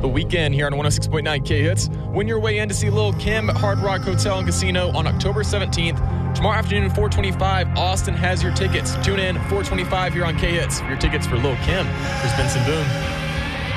the weekend here on 106.9 K-Hits. Win your way in to see Lil' Kim at Hard Rock Hotel and Casino on October 17th. Tomorrow afternoon at 4:25, Austin has your tickets. Tune in 4:25 here on K-Hits for your tickets for Lil' Kim. Here's Benson Boone.